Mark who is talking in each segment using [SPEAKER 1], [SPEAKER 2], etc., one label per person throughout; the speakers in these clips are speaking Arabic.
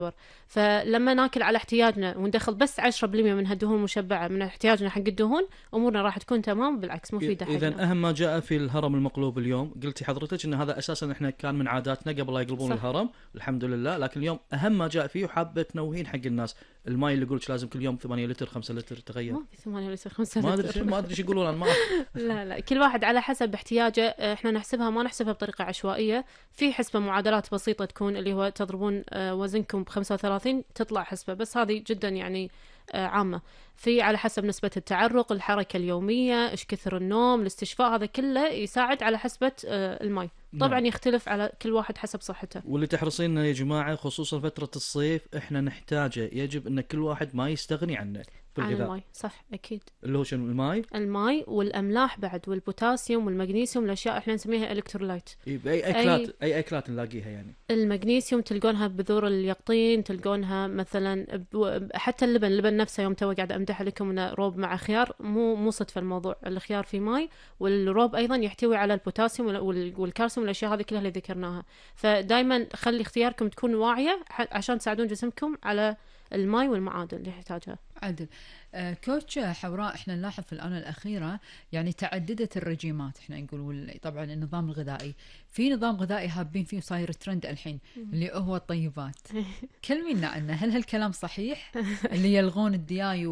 [SPEAKER 1] فلما ناكل على احتياجنا وندخل بس 10% من هالدهون المشبعة من احتياجنا حق الدهون، أمورنا راح تكون تمام، بالعكس مفيدة حقنا.
[SPEAKER 2] إذن أهم ما جاء في الهرم المقلوب اليوم، قلتي حضرتك أن هذا أساسا إحنا كان من عاداتنا قبل لا يقلبون الهرم، الحمد لله. لكن اليوم أهم ما جاء فيه وحابة تنوهين حق الناس، الماء اللي قلت لازم كل يوم 8 لتر 5 لتر تغير.
[SPEAKER 1] ما في 8 لتر 5
[SPEAKER 2] لتر ما أدري شو يقولون عن الماء.
[SPEAKER 1] لا كل واحد على حسب احتياجه. احنا نحسبها، ما نحسبها بطريقة عشوائية، في حسبة معادلات بسيطة تكون اللي هو تضربون وزنكم ب35 تطلع حسبة، بس هذه جدا يعني عامة. في على حسب نسبة التعرق، الحركة اليومية، إيش كثر النوم، الاستشفاء، هذا كله يساعد على حسبة الماء. طبعا يختلف على كل واحد حسب صحته.
[SPEAKER 2] واللي تحرصين يا جماعة خصوصا فترة الصيف احنا نحتاجه، يجب ان كل واحد ما يستغني عنه في الغذاء.
[SPEAKER 1] عن الماء، صح أكيد.
[SPEAKER 2] اللي هو شنو؟ الماء
[SPEAKER 1] والأملاح بعد، والبوتاسيوم والمغنيسيوم، الأشياء احنا نسميها إلكترولايت.
[SPEAKER 2] أي أكلات نلاقيها يعني.
[SPEAKER 1] المغنيسيوم تلقونها بذور اليقطين، تلقونها مثلا حتى اللبن نفسه. يوم تو قاعدة أمدح لكم إنه روب مع خيار، مو صدفة الموضوع، الخيار فيه ماء، والروب أيضا يحتوي على البوتاسيوم والكالسيوم والأشياء هذه كلها اللي ذكرناها. فدايما خلي اختياركم تكون واعية عشان تساعدون جسمكم على الماء والمعادن اللي يحتاجها.
[SPEAKER 3] عدل. كوتش حوراء، احنا نلاحظ في الآونة الأخيرة يعني تعددت الرجيمات، احنا نقول طبعا النظام الغذائي، في نظام غذائي هابين فيه صاير ترند الحين اللي هو الطيبات. كلمينا عنه، هل هالكلام صحيح اللي يلغون الدياي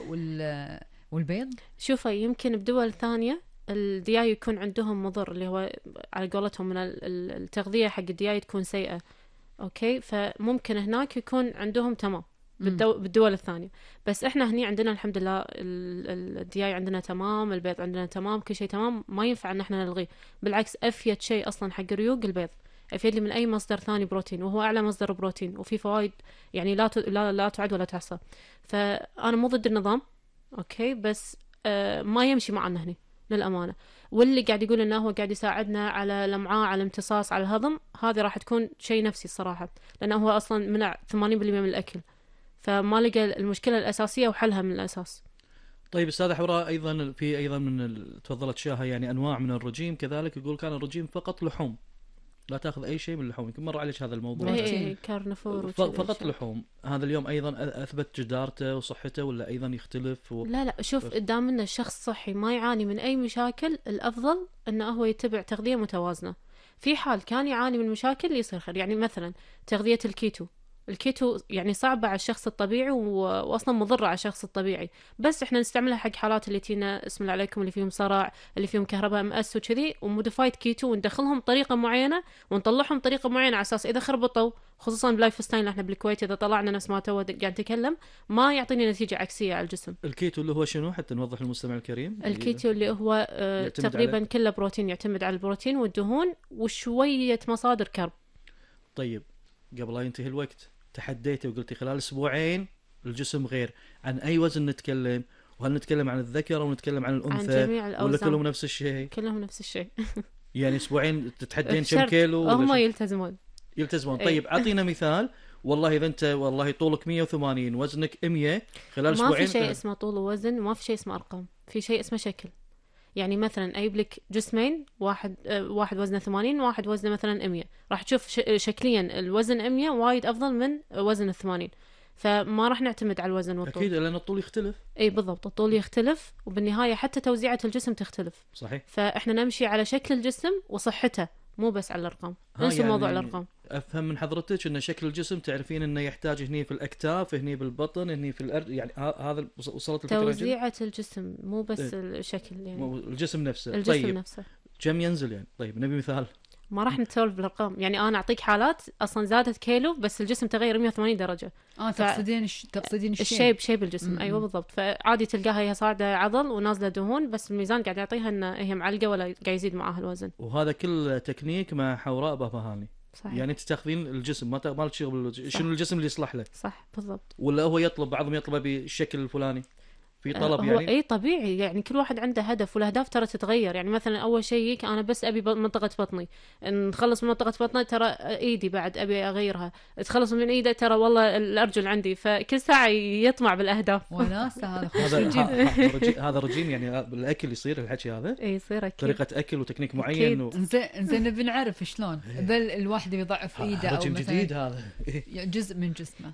[SPEAKER 3] والبيض؟
[SPEAKER 1] شوفوا، يمكن بدول ثانية الدياي يكون عندهم مضر، اللي هو على قولتهم من التغذية حق الدياي تكون سيئة، اوكي، فممكن هناك يكون عندهم تمام بالدول الثانية. بس احنا هني عندنا الحمد لله الدياي عندنا تمام، البيض عندنا تمام، كل شيء تمام، ما ينفع ان احنا نلغيه. بالعكس افيد شيء اصلا حق الريوق البيض، افيد لي من اي مصدر ثاني بروتين، وهو اعلى مصدر بروتين وفي فوائد يعني لا تعد ولا تحصى. فانا مو ضد النظام، اوكي، بس ما يمشي معنا هني للأمانة. واللي قاعد يقول انه هو قاعد يساعدنا على الامعاء، على الامتصاص، على الهضم، هذه راح تكون شيء نفسي الصراحة، لانه هو اصلا منع 80% من الاكل، فما لقى المشكلة الأساسية وحلها من الأساس.
[SPEAKER 2] طيب أستاذة حوراء، أيضا من تفضلت شاهة يعني أنواع من الرجيم كذلك، يقول كان الرجيم فقط لحوم، لا تأخذ أي شيء من اللحوم. يمكن مر عليك هذا الموضوع.
[SPEAKER 1] إيه كارنفور
[SPEAKER 2] فقط لحوم. هذا اليوم أيضا أثبت جدارته وصحته ولا أيضا يختلف
[SPEAKER 1] لا شوف، قدام لنا شخص صحي ما يعاني من أي مشاكل، الأفضل أنه هو يتبع تغذية متوازنة. في حال كان يعاني من مشاكل يصير خير، يعني مثلا تغذية الكيتو يعني صعبة على الشخص الطبيعي وأصلا مضرة على الشخص الطبيعي، بس إحنا نستعملها حق حالات اللي تينا اسم الله عليكم اللي فيهم صرع، اللي فيهم كهرباء مأس وكذي، وموديفايد كيتو، وندخلهم طريقة معينة ونطلعهم طريقة معينة على أساس إذا خربطوا، خصوصا بلايف ستايل اللي إحنا بالكويت إذا طلعنا نفس ما تو قاعد نتكلم ما يعطيني نتيجة عكسية على الجسم.
[SPEAKER 2] الكيتو اللي هو شنو حتى نوضح للمستمع الكريم؟
[SPEAKER 1] الكيتو اللي هو تقريبا كله بروتين، يعتمد على البروتين والدهون وشوية مصادر كرب.
[SPEAKER 2] طيب قبل لا ينتهي الوقت، تحديتي وقلتي خلال أسبوعين الجسم غير، عن أي وزن نتكلم؟ وهل نتكلم عن الذكر أو نتكلم عن الأنثى؟
[SPEAKER 1] عن جميع الأوزان،
[SPEAKER 2] ولا كلهم نفس الشيء؟
[SPEAKER 1] كلهم نفس الشيء.
[SPEAKER 2] يعني أسبوعين تتحدين كم كيلو؟
[SPEAKER 1] هم يلتزمون.
[SPEAKER 2] طيب أعطينا مثال. والله إذا أنت والله طولك 180 وزنك 100 خلال أسبوعين،
[SPEAKER 1] ما في شيء اسمه طول ووزن، ما في شيء اسمه أرقام، في شيء اسمه شكل. يعني مثلا أجيب لك جسمين، واحد وزنه 80 واحد وزنه مثلا 100، راح تشوف شكليا الوزن 100 وايد أفضل من وزن 80، فما راح نعتمد على الوزن والطول.
[SPEAKER 2] أكيد لأن الطول يختلف.
[SPEAKER 1] أي بالضبط، الطول يختلف، وبالنهاية حتى توزيعة الجسم تختلف.
[SPEAKER 2] صحيح.
[SPEAKER 1] فإحنا نمشي على شكل الجسم وصحته، مو بس على الأرقام. ننسى يعني موضوع الأرقام.
[SPEAKER 2] أفهم من حضرتك أن شكل الجسم تعرفين أنه يحتاج هني في الأكتاف، هني بالبطن، هني في الأرض، يعني هذا وصلت الفكرة؟
[SPEAKER 1] توزيعة الجسم مو بس الشكل، يعني
[SPEAKER 2] الجسم نفسه.
[SPEAKER 1] الجسم
[SPEAKER 2] طيب
[SPEAKER 1] نفسه
[SPEAKER 2] كم ينزل يعني؟ طيب نبي مثال.
[SPEAKER 1] ما راح نتسولف بالارقام، يعني انا اعطيك حالات اصلا زادت كيلو بس الجسم تغير 180 درجه.
[SPEAKER 3] تقصدين
[SPEAKER 1] شيب الجسم. ايوه بالضبط. فعادي تلقاها هي صاعده عضل ونازله دهون، بس الميزان قاعد يعطيها ان هي معلقه ولا قاعد يزيد معاها الوزن.
[SPEAKER 2] وهذا كل تكنيك مع حوراء بابا هاني.
[SPEAKER 1] صحيح.
[SPEAKER 2] يعني تستخدمين الجسم، ما لك شغل شنو الجسم اللي يصلح له.
[SPEAKER 1] صح بالضبط.
[SPEAKER 2] ولا هو يطلب بعضهم يطلبه بالشكل الفلاني؟ في طلب
[SPEAKER 1] هو
[SPEAKER 2] يعني.
[SPEAKER 1] اي طبيعي، يعني كل واحد عنده هدف، والاهداف ترى تتغير. يعني مثلا اول شيء يجيك انا بس ابي منطقه بطني، نخلص من منطقه بطني ترى ايدي بعد ابي اغيرها، تخلص من ايده ترى والله الارجل عندي، فكل ساعه يطمع بالاهداف.
[SPEAKER 3] وناسه هذا خوش
[SPEAKER 2] هذا
[SPEAKER 3] يجيب.
[SPEAKER 2] هذا رجيم يعني بالاكل يصير الحكي هذا،
[SPEAKER 1] اي يصير اكيد.
[SPEAKER 2] طريقه اكل وتكنيك معين
[SPEAKER 3] زين نبي نعرف شلون بل الواحد يضعف ايده او
[SPEAKER 2] رجيم
[SPEAKER 3] مثلا
[SPEAKER 2] جديد هذا.
[SPEAKER 3] جزء من جسمه.